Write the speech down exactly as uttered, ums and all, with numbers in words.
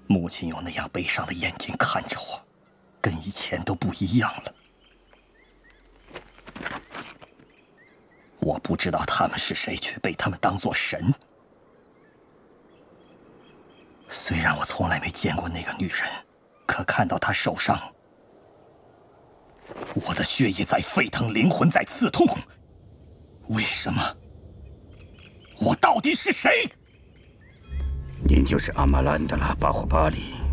母亲用那样悲伤的眼睛看着我，跟以前都不一样了。我不知道他们是谁，却被他们当作神。虽然我从来没见过那个女人，可看到她受伤，我的血液在沸腾，灵魂在刺痛。为什么？我到底是谁？ 您就是阿玛兰德拉·巴霍巴里。